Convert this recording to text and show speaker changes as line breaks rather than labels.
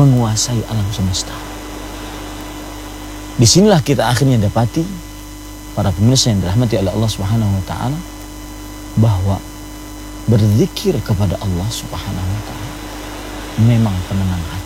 menguasai alam semesta. Disinilah kita akhirnya dapati, para pemirsa yang dirahmati oleh Allah Subhanahu wa taala, bahwa berzikir kepada Allah Subhanahu wa taala memang penenang hati.